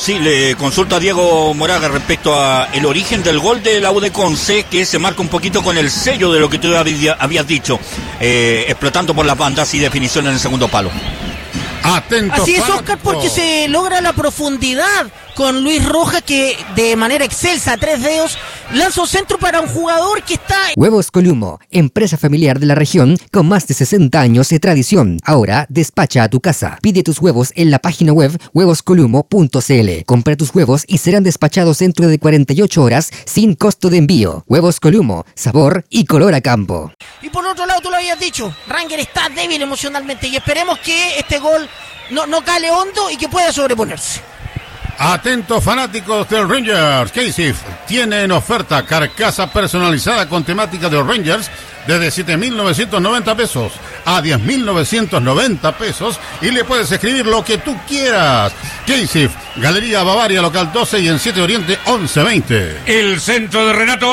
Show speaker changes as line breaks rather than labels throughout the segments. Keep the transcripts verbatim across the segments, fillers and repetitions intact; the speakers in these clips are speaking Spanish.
Sí, le consulto a Diego Moraga respecto a el origen del gol de la U de Conce, que se marca un poquito con el sello de lo que tú habías dicho, eh, explotando por las bandas y definición en el segundo palo.
Atento,
así es,
fanático.
Oscar, porque se logra la profundidad con Luis Rojas, que de manera excelsa, a tres dedos, lanza un centro para un jugador que está...
Huevos Columo, empresa familiar de la región con más de sesenta años de tradición. Ahora despacha a tu casa. Pide tus huevos en la página web huevos columo punto c l. Compra tus huevos y serán despachados dentro de cuarenta y ocho horas sin costo de envío. Huevos Columo, sabor y color a campo.
Y por otro lado, tú lo habías dicho, Ranger está débil emocionalmente y esperemos que este gol no, no cale hondo y que pueda sobreponerse.
Atentos fanáticos del Rangers. Casey tiene en oferta carcasa personalizada con temática de Rangers desde siete mil novecientos noventa pesos a diez mil novecientos noventa pesos y le puedes escribir lo que tú quieras. Casey, Galería Bavaria, local doce y en siete Oriente once veinte.
El centro de Renato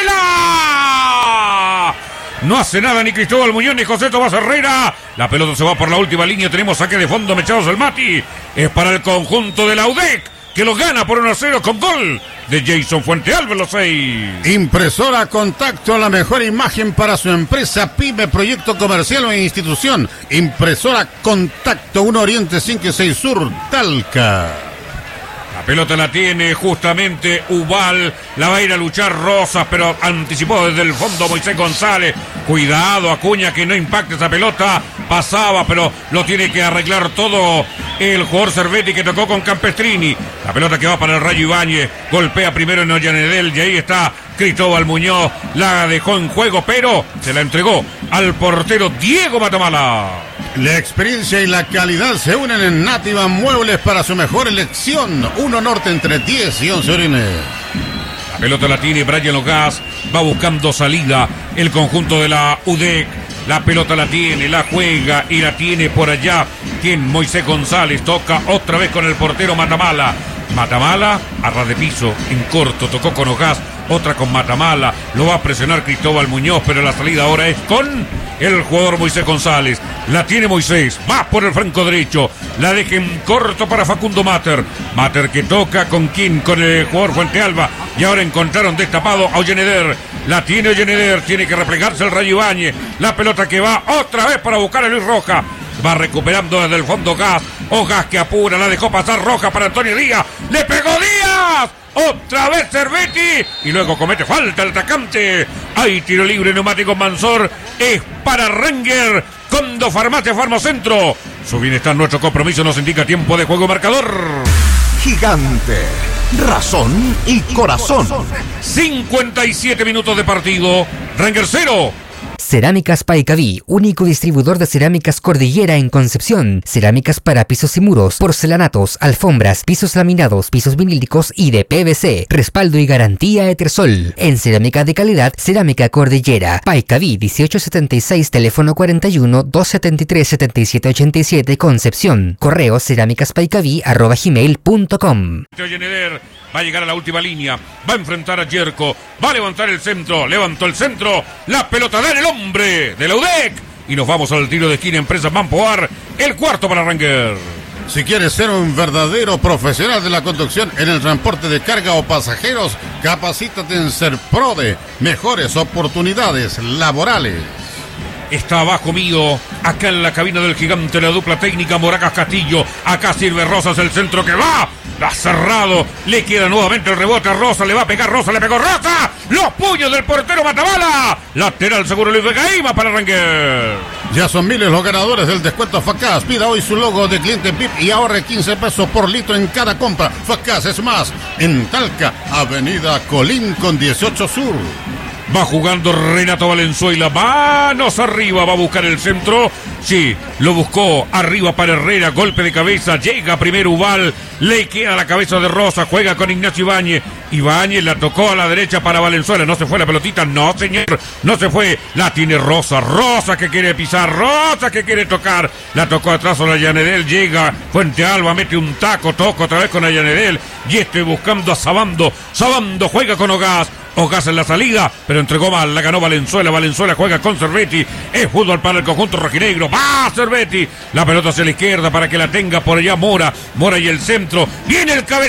Valenzuela. No hace nada ni Cristóbal Muñoz ni José Tomás Herrera. La pelota se va por la última línea. Tenemos saque de fondo, Mechados el Mati. Es para el conjunto de la U D E C, que lo gana por uno a cero con gol de Jason Fuentealba, los seis.
Impresora Contacto, la mejor imagen para su empresa, pyme, proyecto comercial o institución. Impresora Contacto, uno Oriente cinco y seis Sur, Talca.
La pelota la tiene justamente Ubal, la va a ir a luchar Rosas, pero anticipó desde el fondo Moisés González. Cuidado, Acuña, que no impacte esa pelota. Pasaba, pero lo tiene que arreglar todo el jugador Cervetti, que tocó con Campestrini. La pelota que va para el Rayo Ibáñez, golpea primero en Ollanedel y ahí está Cristóbal Muñoz. La dejó en juego, pero se la entregó al portero Diego Matamala.
La experiencia y la calidad se unen en Nativa Muebles para su mejor elección. Uno Norte entre diez y once Orines.
La pelota la tiene Brian Logas, va buscando salida el conjunto de la U D E C. La pelota la tiene, la juega y la tiene por allá. Quien Moisés González toca otra vez con el portero Matamala. Matamala a ras de piso, en corto, tocó con Ojaz, otra con Matamala, lo va a presionar Cristóbal Muñoz, pero la salida ahora es con el jugador Moisés González. La tiene Moisés, va por el flanco derecho, la deja en corto para Facundo Mater. Mater que toca con quién, con el jugador Fuentealba, y ahora encontraron destapado a Olleneder. La tiene Olleneder, tiene que replegarse el Rayo Ibáñez. La pelota que va otra vez para buscar a Luis Rojas. Va recuperando desde el fondo Gas. O Gas que apura, la dejó pasar Roja para Antonio Díaz. ¡Le pegó Díaz! Otra vez Cervetti. Y luego comete falta el atacante. Hay tiro libre, Neumático Mansor. Es para Ranger. Condo Farmacia Farmacentro. Su bienestar, nuestro compromiso, nos indica tiempo de juego marcador.
Gigante, razón y corazón.
cincuenta y siete minutos de partido. Ranger cero.
Cerámicas Paicaví, único distribuidor de cerámicas Cordillera en Concepción. Cerámicas para pisos y muros, porcelanatos, alfombras, pisos laminados, pisos vinílicos y de P V C. Respaldo y garantía Etersol. En cerámica de calidad, Cerámica Cordillera. Paicaví dieciocho setenta y seis, teléfono cuarenta y uno, doscientos setenta y tres, setenta y siete ochenta y siete, Concepción. Correo cerámicaspaicaví arroba gmail punto com.
Va a llegar a la última línea, va a enfrentar a Yerko, va a levantar el centro, levantó el centro, la pelota da en el hombre de la U D E C y nos vamos al tiro de esquina. Empresa Mampoar, el cuarto para Ranger.
Si quieres ser un verdadero profesional de la conducción en el transporte de carga o pasajeros, capacítate en Serprode, mejores oportunidades laborales.
Está abajo mío, acá en la cabina del gigante, la dupla técnica Moracas Castillo. Acá sirve Rosas, el centro que va. Ha cerrado, le queda nuevamente el rebote a Rosa, le va a pegar Rosa, le pegó Rosa. Los puños del portero Matamala. Lateral seguro Luis Becaima para Ranger.
Ya son miles los ganadores del descuento Facaz. Pida hoy su logo de cliente V I P y ahorre quince pesos por litro en cada compra. Facaz es más, en Talca, Avenida Colín con dieciocho Sur.
Va jugando Renato Valenzuela, manos arriba, va a buscar el centro. Sí, lo buscó arriba para Herrera, golpe de cabeza, llega primero Ubal, le queda la cabeza de Rosa, juega con Ignacio Ibáñez. Ibáñez la tocó a la derecha para Valenzuela, no se fue la pelotita, no señor, no se fue. La tiene Rosa, Rosa que quiere pisar, Rosa que quiere tocar. La tocó atrás a la Llanedel, llega Fuentealba, mete un taco, toca otra vez con la Llanedel. Y este buscando a Sabando, Sabando juega con Ogaz. Ogaz en la salida, pero entregó mal, la ganó Valenzuela, Valenzuela juega con Cervetti, es fútbol para el conjunto rojinegro, va Cervetti, la pelota hacia la izquierda para que la tenga por allá Mora, Mora y el centro, viene el cabezazo.